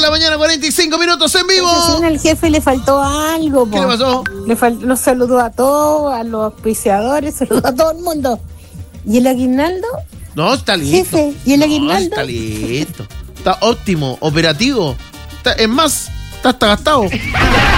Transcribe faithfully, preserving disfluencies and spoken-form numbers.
la mañana, cuarenta y cinco minutos en vivo. Al jefe le faltó algo, po. ¿Qué le pasó? Le fal- los saludó a todos, a los auspiciadores, saludó a todo el mundo. ¿Y el aguinaldo? No, está listo. Jefe, ¿y el No, aguinaldo? está listo. Está óptimo, operativo. Está, es más, está hasta gastado.